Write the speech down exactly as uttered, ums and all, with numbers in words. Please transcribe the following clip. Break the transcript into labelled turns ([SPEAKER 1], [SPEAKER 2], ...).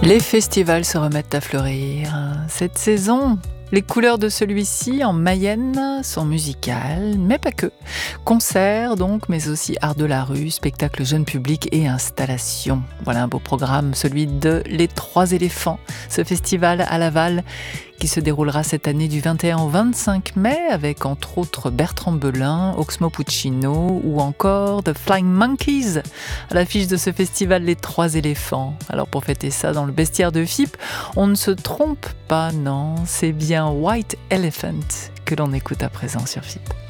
[SPEAKER 1] Les festivals se remettent à fleurir. Cette saison, les couleurs de celui-ci en Mayenne sont musicales, mais pas que. Concerts donc, mais aussi art de la rue, spectacles jeune public et installations. Voilà un beau programme, celui de Les Trois Éléphants, ce festival à Laval qui se déroulera cette année du vingt et un au vingt-cinq mai avec entre autres Bertrand Belin, Oxmo Puccino ou encore The Flying Monkeys à l'affiche de ce festival Les Trois Éléphants. Alors pour fêter ça dans le bestiaire de F I P, on ne se trompe pas, non, c'est bien White Elephant que l'on écoute à présent sur F I P.